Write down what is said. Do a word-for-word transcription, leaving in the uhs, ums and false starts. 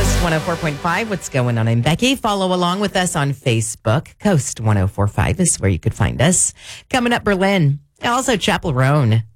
Coast one oh four point five. What's going on? I'm Becky. Follow along with us on Facebook. Coast one oh four point five is where you could find us. Coming up, Berlin. Also, Chapel Roan.